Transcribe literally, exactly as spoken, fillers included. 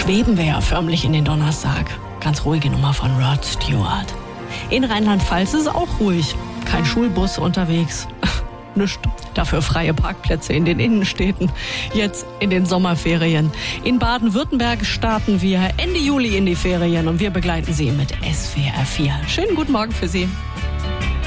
schweben wir ja förmlich in den Donnerstag. Ganz ruhige Nummer von Rod Stewart. In Rheinland-Pfalz ist es auch ruhig. Kein Schulbus unterwegs. Nischt. Dafür freie Parkplätze in den Innenstädten. Jetzt in den Sommerferien. In Baden-Württemberg starten wir Ende Juli in die Ferien und wir begleiten Sie mit S W R vier. Schönen guten Morgen für Sie.